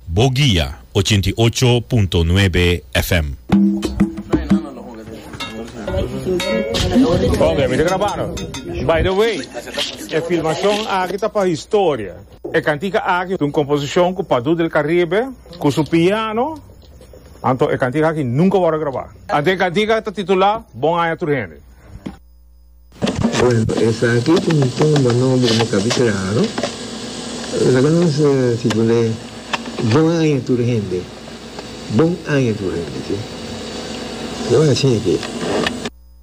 Boguía 88.9 FM. Ok, me está grabando. By the way, a filmação aqui está para a história. É cantica aqui de uma composição com o Padu del Caribe, com o piano. Então, é cantica aqui nunca vou gravar. Até cantica está titulada Bom Año Turgente. Bueno, esa aquí con un nombre como capitolado. La conoce si vuole Bom Año Turgente. Bom Año Turgente, sì. Allora sì che